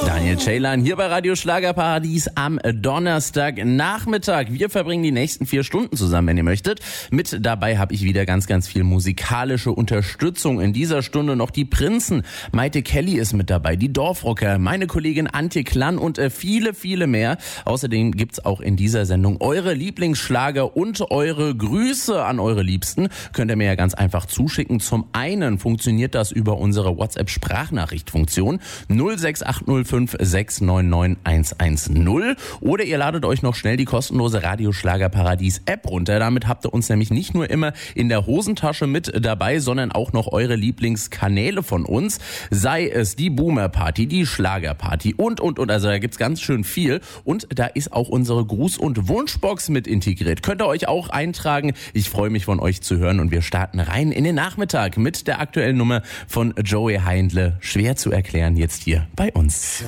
Daniel Ceylan hier bei Radio Schlagerparadies am Donnerstagnachmittag. Wir verbringen die nächsten 4 Stunden zusammen, wenn ihr möchtet. Mit dabei habe ich wieder ganz, ganz viel musikalische Unterstützung. In dieser Stunde noch die Prinzen. Maite Kelly ist mit dabei, die Dorfrocker, meine Kollegin Antje Klann und viele, viele mehr. Außerdem gibt's auch in dieser Sendung eure Lieblingsschlager und eure Grüße an eure Liebsten. Könnt ihr mir ja ganz einfach zuschicken. Zum einen funktioniert das über unsere WhatsApp-Sprachnachricht-Funktion 06805 699 110 oder ihr ladet euch noch schnell die kostenlose Radio Schlagerparadies App runter. Damit habt ihr uns nämlich nicht nur immer in der Hosentasche mit dabei, sondern auch noch eure Lieblingskanäle von uns. Sei es die Boomer Party, die Schlagerparty und. Also da gibt's ganz schön viel. Und da ist auch unsere Gruß- und Wunschbox mit integriert. Könnt ihr euch auch eintragen. Ich freue mich von euch zu hören und wir starten rein in den Nachmittag mit der aktuellen Nummer von Joey Heindle. Schwer zu erklären jetzt hier bei uns.